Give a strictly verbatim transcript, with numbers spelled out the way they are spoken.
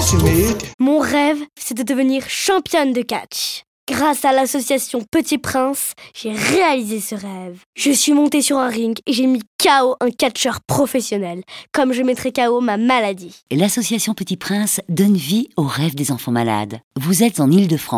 timide. Mon rêve, c'est de devenir championne de catch. Grâce à l'association Petit Prince, j'ai réalisé ce rêve. Je suis montée sur un ring et j'ai mis K O un catcheur professionnel, comme je mettrais K O ma maladie. L'association Petit Prince donne vie aux rêves des enfants malades. Vous êtes en Île-de-France.